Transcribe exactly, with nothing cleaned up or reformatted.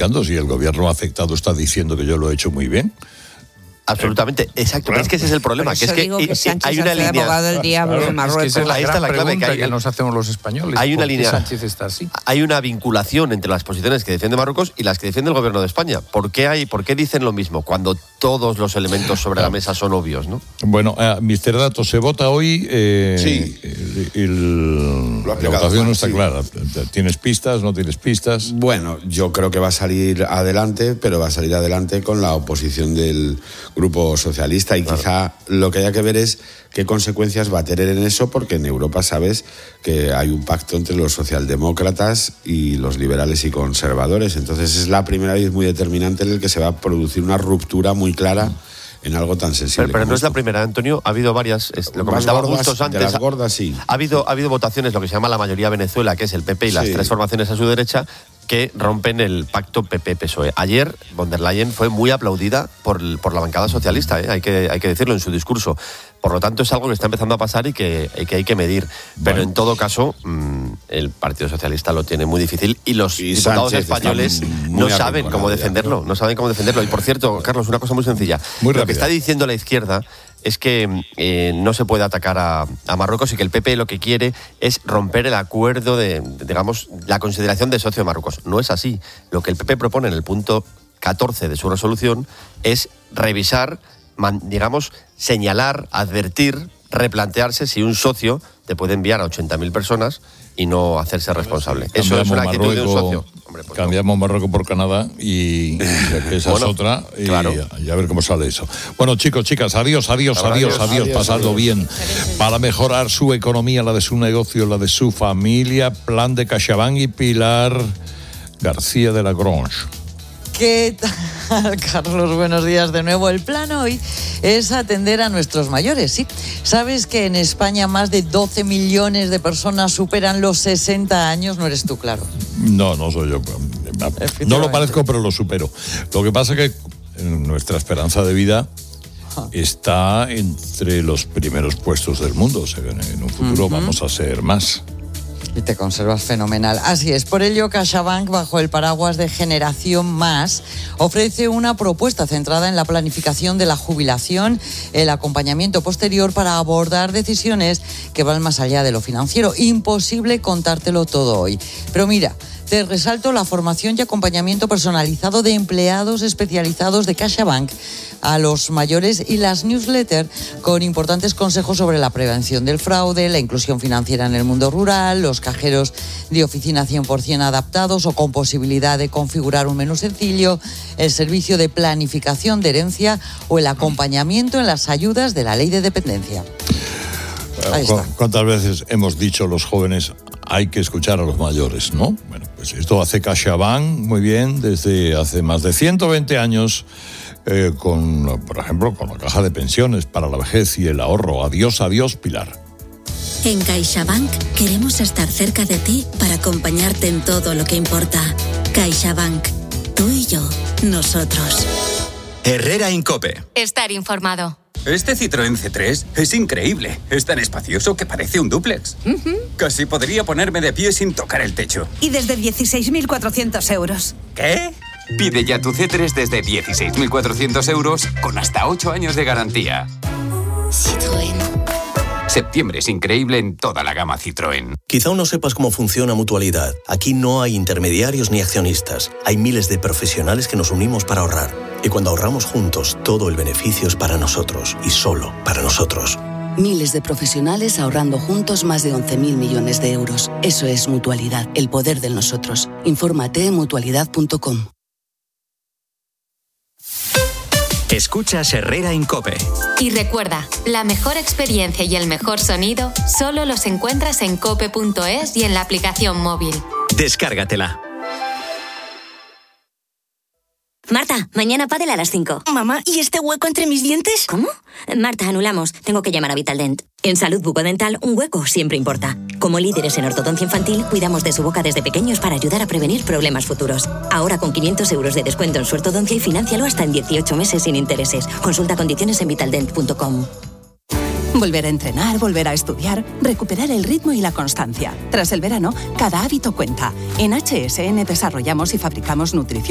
criticando si el gobierno afectado está diciendo que yo lo he hecho muy bien. Absolutamente, exacto. Pero es que ese es el problema, que es que, que hay una línea. Abogado del diablo claro, de Marruecos. es que esa es la Ahí gran está la clave, pregunta que hay- que nos hacemos los españoles. Hay una ¿Por qué línea- Sánchez está así? Hay una vinculación entre las posiciones que defiende Marruecos y las que defiende el gobierno de España. ¿Por qué hay, por qué dicen lo mismo cuando todos los elementos sobre la mesa son obvios, ¿no? Bueno, eh, mister Dato, se vota hoy. Eh, Sí. el- el- Lo ha la explicado votación Juan, no está sí. clara. ¿Tienes pistas? ¿No tienes pistas? Bueno, yo creo que va a salir adelante, pero va a salir adelante con la oposición del Grupo Socialista y quizá lo que haya que ver es qué consecuencias va a tener en eso, porque en Europa sabes que hay un pacto entre los socialdemócratas y los liberales y conservadores. Entonces es la primera vez muy determinante en el que se va a producir una ruptura muy clara en algo tan sensible. Pero, pero no como es la esto. primera, Antonio. Ha habido varias, es- lo Más comentaba gordas, Bustos antes. de las gordas, sí. Ha habido, ha habido votaciones, lo que se llama la mayoría Venezuela, que es el P P y las Sí. tres formaciones a su derecha, que rompen el pacto P P P S O E. Ayer, von der Leyen fue muy aplaudida por, el- por la bancada socialista, ¿eh? hay, que, hay que decirlo en su discurso. Por lo tanto, es algo que está empezando a pasar y que, y que hay que medir. Pero Bueno. en todo caso, mmm, el Partido Socialista lo tiene muy difícil y los Y diputados Sánchez está españoles muy no saben arrinconado cómo ya. defenderlo. No saben cómo defenderlo. Y por cierto, Carlos, una cosa muy sencilla. Muy lo rápida. que está diciendo la izquierda es que eh, no se puede atacar a, a Marruecos y que el P P lo que quiere es romper el acuerdo de, de, digamos, la consideración de socio de Marruecos. No es así. Lo que el P P propone en el punto catorce de su resolución es revisar, man, digamos, señalar, advertir, replantearse si un socio te puede enviar a ochenta mil personas y no hacerse responsable. Eso es una actitud de un socio. Hombre, pues no. Cambiamos Marruecos por Canadá y esa Bueno, es otra. Y, claro. y a ver cómo sale eso. Bueno, chicos, chicas, adiós, adiós, Adiós, adiós, adiós, adiós, pasadlo adiós. bien. Para mejorar su economía, la de su negocio, la de su familia, plan de CaixaBank y Pilar García de la Grange. ¿Qué tal, Carlos? Buenos días de nuevo. El plan hoy es atender a nuestros mayores, ¿sí? ¿Sabes que en España más de doce millones de personas superan los sesenta años? No eres tú, claro. No, no soy yo. No lo parezco, pero lo supero. Lo que pasa es que nuestra esperanza de vida está entre los primeros puestos del mundo. O sea, que en un futuro uh-huh. vamos a ser más. Y te conservas fenomenal. Así es, por ello CaixaBank, bajo el paraguas de Generación Más, ofrece una propuesta centrada en la planificación de la jubilación, el acompañamiento posterior para abordar decisiones que van más allá de lo financiero. Imposible contártelo todo hoy. Pero mira, te resalto la formación y acompañamiento personalizado de empleados especializados de CaixaBank a los mayores y las newsletters con importantes consejos sobre la prevención del fraude, la inclusión financiera en el mundo rural, los cajeros de oficina cien por ciento adaptados o con posibilidad de configurar un menú sencillo, el servicio de planificación de herencia o el acompañamiento en las ayudas de la ley de dependencia. Ahí está. ¿Cuántas veces hemos dicho los jóvenes hay que escuchar a los mayores, no? Bueno, pues esto hace CaixaBank muy bien desde hace más de ciento veinte años. Eh, con, por ejemplo, con la caja de pensiones para la vejez y el ahorro. Adiós, adiós, Pilar. En CaixaBank queremos estar cerca de ti para acompañarte en todo lo que importa. CaixaBank. Tú y yo. Nosotros. Herrera Incope. Estar informado. Este Citroën C tres es increíble. Es tan espacioso que parece un dúplex. Uh-huh. Casi podría ponerme de pie sin tocar el techo. Y desde dieciséis mil cuatrocientos euros. ¿Qué? Pide ya tu C tres desde dieciséis mil cuatrocientos euros con hasta ocho años de garantía. Citroën. Septiembre es increíble en toda la gama Citroën. Quizá aún no sepas cómo funciona Mutualidad. Aquí no hay intermediarios ni accionistas. Hay miles de profesionales que nos unimos para ahorrar. Y cuando ahorramos juntos, todo el beneficio es para nosotros y solo para nosotros. Miles de profesionales ahorrando juntos más de once mil millones de euros. Eso es Mutualidad, el poder del nosotros. Infórmate en mutualidad punto com. Escuchas Herrera Incope. Y recuerda, la mejor experiencia y el mejor sonido solo los encuentras en cope punto es y en la aplicación móvil. Descárgatela. Marta, mañana pádel a las cinco. Mamá, ¿y este hueco entre mis dientes? ¿Cómo? Marta, anulamos. Tengo que llamar a Vitaldent. En salud bucodental, un hueco siempre importa. Como líderes en ortodoncia infantil, cuidamos de su boca desde pequeños para ayudar a prevenir problemas futuros. Ahora con quinientos euros de descuento en su ortodoncia y fináncialo hasta en dieciocho meses sin intereses. Consulta condiciones en vitaldent punto com. Volver a entrenar, volver a estudiar, recuperar el ritmo y la constancia. Tras el verano, cada hábito cuenta. En H S N desarrollamos y fabricamos nutrición